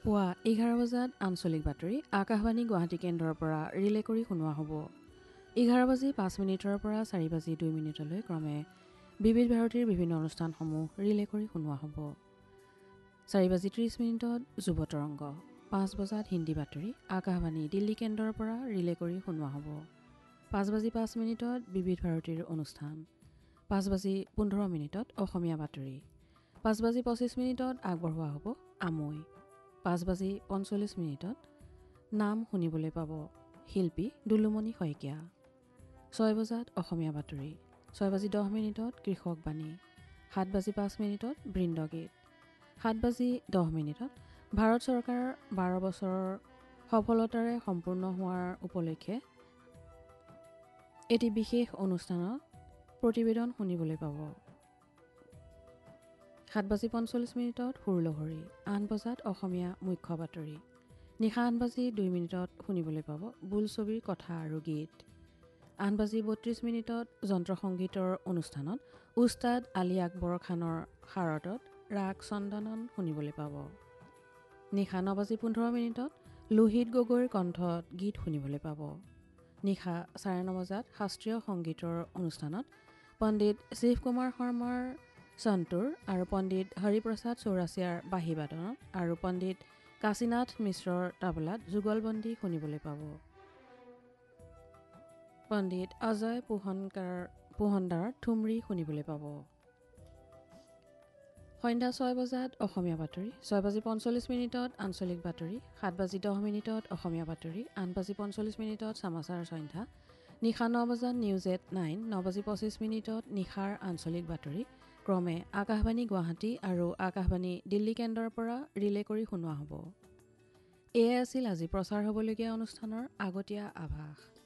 পুৱা 11 বজাত আঞ্চলিক বাতৰি আকাশবাণী গুৱাহাটী কেন্দ্ৰৰ পৰা ৰিলে কৰি শুনোৱা হ'ব। 11:05 পৰা 4:02 ক্ৰমে বিবিধ ভাৰতীৰ বিভিন্ন অনুষ্ঠানসমূহ ৰিলে কৰি শুনোৱা হ'ব। 4:30 যুৱ তৰংগ, 5 বজাত হিন্দী বাতৰি আকাশবাণী দিল্লী কেন্দ্ৰৰ পৰা ৰিলে কৰি শুনোৱা হ'ব। 5:05 বিবিধ ভাৰতীৰ অনুষ্ঠান, 5:15 অসমীয়া বাতৰি, 5:25 আগবঢ়োৱা হ'ব আমৈ। 5:45 নাম শুনিবলৈ পাব শিল্পী দুলুমণি শইকীয়া। 6 বজাত অসমীয়া বাতৰি, 6:10 কৃষক বাণী, 7:05 বৃন্দগীত, 7:10 ভাৰত চৰকাৰৰ 12 বছৰৰ সফলতাৰে সম্পূৰ্ণ হোৱাৰ উপলক্ষে এটি বিশেষ অনুষ্ঠানত প্ৰতিবেদন শুনিবলৈ পাব। 7:45 সুৰলহৰী, 8 বজাত অসমীয়া মুখ্য বাতৰি, নিশা 8:02 শুনিবলৈ পাব বোলছবিৰ কথা আৰু গীত। 8:32 যন্ত্ৰসংগীতৰ অনুষ্ঠানত উস্তাদ আলী আকবৰ খানৰ শাৰদত ৰাগ চন্দনন শুনিবলৈ পাব। নিশা 9:15 লোহিত গগৈৰ কণ্ঠত গীত শুনিবলৈ পাব। নিশা 9:30 বজাত শাস্ত্ৰীয় সংগীতৰ অনুষ্ঠানত পণ্ডিত শিৱ কুমাৰ শৰ্মাৰ সন্তুৰ আৰু পণ্ডিত হৰিপ্ৰসাদ চৌৰাচিয়াৰ বাঁহীবাদনত আৰু পণ্ডিত কাশীনাথ মিশ্ৰৰ তাবলাত যুগলবন্দী শুনিবলৈ পাব। পণ্ডিত অজয় পোহনদাৰ ঠুমৰী শুনিবলৈ পাব। সন্ধ্যা 6 বজাত অসমীয়া বাতৰি, 6:45 আঞ্চলিক বাতৰি, 7:10 অসমীয়া বাতৰি, 8:45 সমাচাৰ সন্ধ্যা, নিশা 9 বজাত নিউজ এট 9, 9:25 নিশাৰ আঞ্চলিক বাতৰি ক্ৰমে আকাশবাণী গুৱাহাটী আৰু আকাশবাণী দিল্লী কেন্দ্ৰৰ পৰা ৰিলে কৰি শুনোৱা হ'ব। এয়াই আছিল আজি প্ৰচাৰ হ'বলগীয়া অনুষ্ঠানৰ আগতীয়া আভাস।